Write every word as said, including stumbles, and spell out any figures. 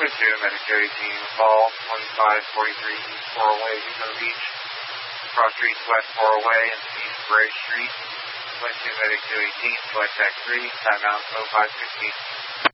Twin two, Medic Joey Team, call twenty-five forty-three East four-way, Depot Beach, cross streets West four-way and East Bray Street. Twin two, Medic Joey Team, select X three, timeout oh five sixteen.